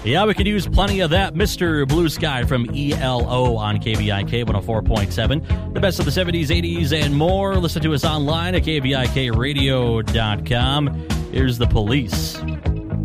Yeah, we could use plenty of that. Mr. Blue Sky from ELO on KVIK 104.7. The best of the 70s, 80s, and more. Listen to us online at KVIKradio.com. Here's The Police.